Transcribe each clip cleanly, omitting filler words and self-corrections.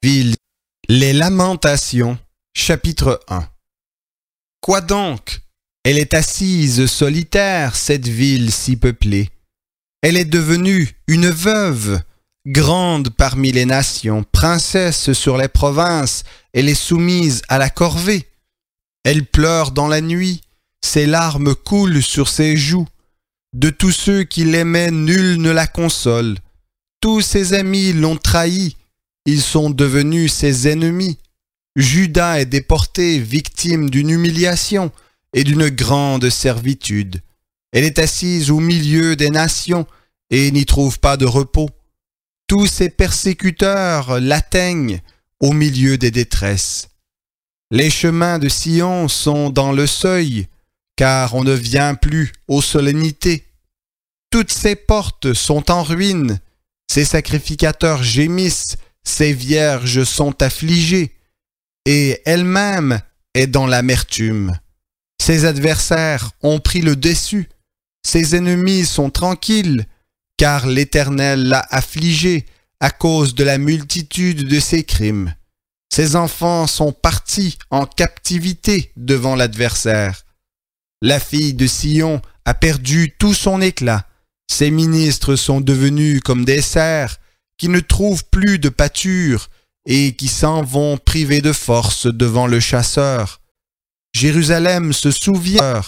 Ville. Les Lamentations, chapitre 1. Quoi donc? Elle est assise solitaire, cette ville si peuplée. Elle est devenue une veuve, grande parmi les nations, princesse sur les provinces, elle est soumise à la corvée. Elle pleure dans la nuit, ses larmes coulent sur ses joues. De tous ceux qui l'aimaient, nul ne la console. Tous ses amis l'ont trahie, ils sont devenus ses ennemis. Juda est déporté, victime d'une humiliation et d'une grande servitude. Elle est assise au milieu des nations et n'y trouve pas de repos. Tous ses persécuteurs l'atteignent au milieu des détresses. Les chemins de Sion sont dans le seuil, car on ne vient plus aux solennités. Toutes ses portes sont en ruine, ses sacrificateurs gémissent, ses vierges sont affligées, et elle-même est dans l'amertume. Ses adversaires ont pris le dessus, ses ennemis sont tranquilles, car l'Éternel l'a affligée à cause de la multitude de ses crimes. Ses enfants sont partis en captivité devant l'adversaire. La fille de Sion a perdu tout son éclat. Ses ministres sont devenus comme des cerfs qui ne trouvent plus de pâture et qui s'en vont privés de force devant le chasseur. Jérusalem se souvient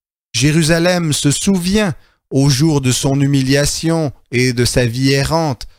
au jour de son humiliation et de sa vie errante,